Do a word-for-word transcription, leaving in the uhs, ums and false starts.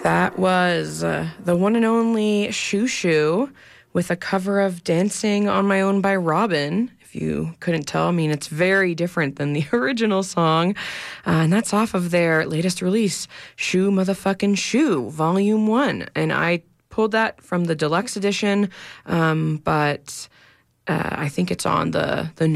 That was uh, the one and only Shoo Shoo with a cover of Dancing on My Own by Robin. If you couldn't tell, I mean, it's very different than the original song. Uh, and that's off of their latest release, Shoo Motherfucking Shoo, Volume one. And I pulled that from the deluxe edition, um, but uh, I think it's on the, the